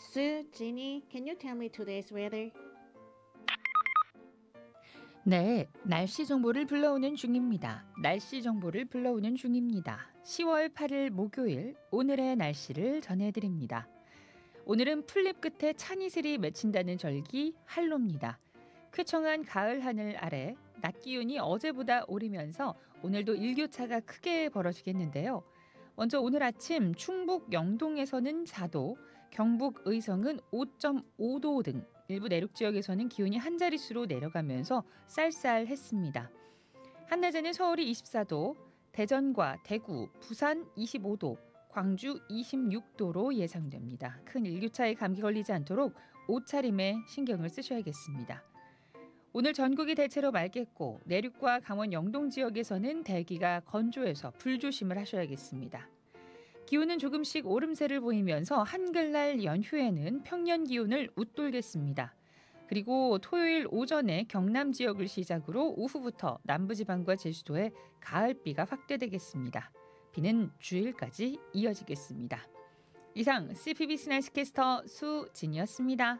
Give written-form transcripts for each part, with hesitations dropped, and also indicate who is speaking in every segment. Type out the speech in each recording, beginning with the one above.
Speaker 1: Sue, Ginny, can you tell me today's weather?
Speaker 2: 네, 날씨 정보를 불러오는 중입니다. 날씨 정보를 불러오는 중입니다. 10월 8일 목요일 오늘의 날씨를 전해드립니다. 오늘은 풀잎 끝에 찬이슬이 맺힌다는 절기 한로입니다. 쾌청한 가을 하늘 아래 낮 기온이 어제보다 오르면서 오늘도 일교차가 크게 벌어지겠는데요. 먼저 오늘 아침 충북 영동에서는 4도, 경북 의성은 5.5도 등 일부 내륙 지역에서는 기온이 한 자릿수로 내려가면서 쌀쌀했습니다. 한낮에는 서울이 24도, 대전과 대구, 부산 25도, 광주 26도로 예상됩니다. 큰 일교차에 감기 걸리지 않도록 옷차림에 신경을 쓰셔야겠습니다. 오늘 전국이 대체로 맑겠고 내륙과 강원 영동 지역에서는 대기가 건조해서 불조심을 하셔야겠습니다. 기온은 조금씩 오름세를 보이면서 한글날 연휴에는 평년 기온을 웃돌겠습니다. 그리고 토요일 오전에 경남 지역을 시작으로 오후부터 남부지방과 제주도에 가을비가 확대되겠습니다. 비는 주일까지 이어지겠습니다. 이상 CPBC 날씨캐스터 수진이었습니다.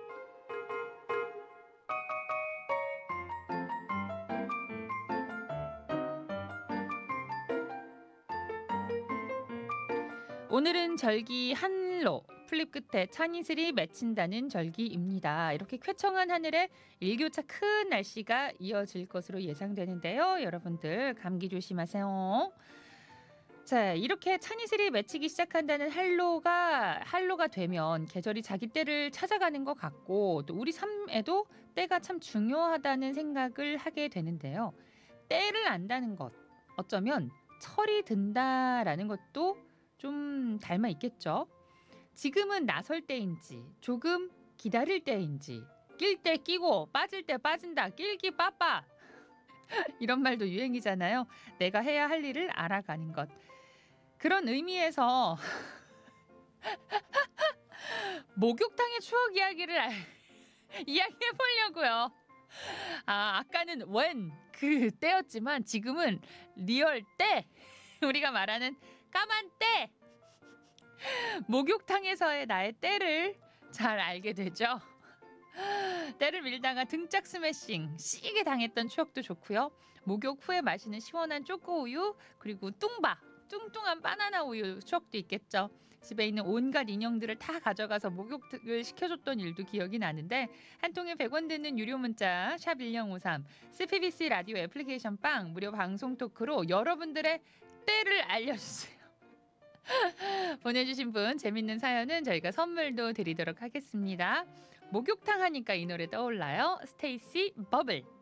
Speaker 2: 오늘은 절기 한로, 풀잎 끝에 찬이슬이 맺힌다는 절기입니다. 이렇게 쾌청한 하늘에 일교차 큰 날씨가 이어질 것으로 예상되는데요. 여러분들 감기 조심하세요. 자, 이렇게 찬이슬이 맺히기 시작한다는 한로가 되면 계절이 자기 때를 찾아가는 것 같고 또 우리 삶에도 때가 참 중요하다는 생각을 하게 되는데요. 때를 안다는 것, 어쩌면 철이 든다라는 것도 좀 닮아 있겠죠. 지금은 나설 때인지 조금 기다릴 때인지 낄 때 끼고 빠질 때 빠진다 낄기 빠빠 이런 말도 유행이잖아요. 내가 해야 할 일을 알아가는 것. 그런 의미에서 목욕탕의 추억 이야기를 이야기해 보려고요. 아까는 when 그 때였지만 지금은 리얼 때 우리가 말하는 까만 때 목욕탕에서의 나의 때를 잘 알게 되죠. 때를 밀다가 등짝 스매싱 시게 당했던 추억도 좋고요. 목욕 후에 마시는 시원한 초코우유 그리고 뚱뚱한 바나나 우유 추억도 있겠죠. 집에 있는 온갖 인형들을 다 가져가서 목욕을 시켜줬던 일도 기억이 나는데 한 통에 100원 드는 유료 문자 샵 1053 CPBC 라디오 애플리케이션 빵 무료 방송 토크로 여러분들의 때를 알려주세요. 보내주신 분 재밌는 사연은 저희가 선물도 드리도록 하겠습니다. 목욕탕 하니까 이 노래 떠올라요. 스테이시 버블.